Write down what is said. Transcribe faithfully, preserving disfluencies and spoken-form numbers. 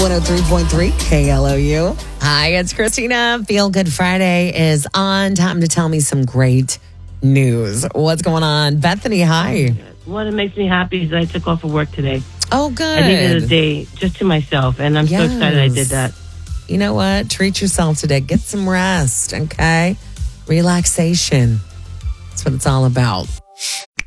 one oh three point three K L O U. Hi, it's Christina. Feel Good Friday is on. Time to tell me some great news. What's going on? Bethany, hi. What makes me happy is that I took off of work today. Oh, good. I needed a day just to myself, and I'm yes. so excited I did that. You know what? Treat yourself today. Get some rest, okay? Relaxation. That's what it's all about.